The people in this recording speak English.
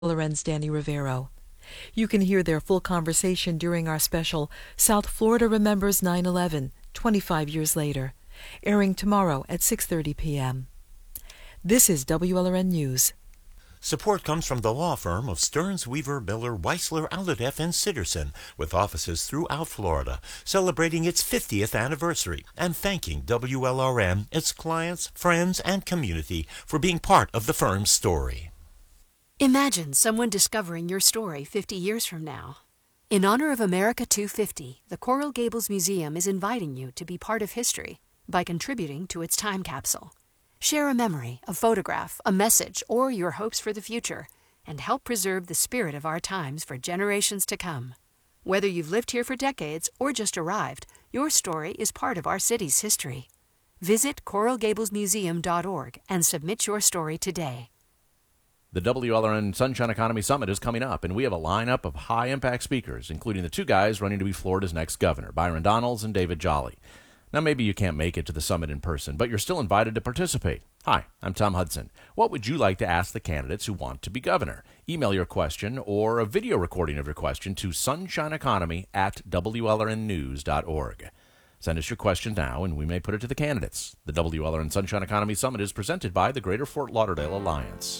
Lorenz Danny Rivero. You can hear their full conversation during our special South Florida Remembers 9/11, 25 years later, airing tomorrow at 6:30 p.m. This is WLRN News. Support comes from the law firm of Stearns, Weaver, Miller, Weisler, Allerdef, and Sitterson, with offices throughout Florida, celebrating its 50th anniversary and thanking WLRN, its clients, friends, and community for being part of the firm's story. Imagine someone discovering your story 50 years from now. In honor of America 250, the Coral Gables Museum is inviting you to be part of history by contributing to its time capsule. Share a memory, a photograph, a message, or your hopes for the future, and help preserve the spirit of our times for generations to come. Whether you've lived here for decades or just arrived, your story is part of our city's history. Visit coralgablesmuseum.org and submit your story today. The WLRN Sunshine Economy Summit is coming up, and we have a lineup of high-impact speakers, including the two guys running to be Florida's next governor, Byron Donalds and David Jolly. Now, maybe you can't make it to the summit in person, but you're still invited to participate. Hi, I'm Tom Hudson. What would you like to ask the candidates who want to be governor? Email your question or a video recording of your question to sunshineeconomy@WLRNnews.org. Send us your question now, and we may put it to the candidates. The WLRN Sunshine Economy Summit is presented by the Greater Fort Lauderdale Alliance.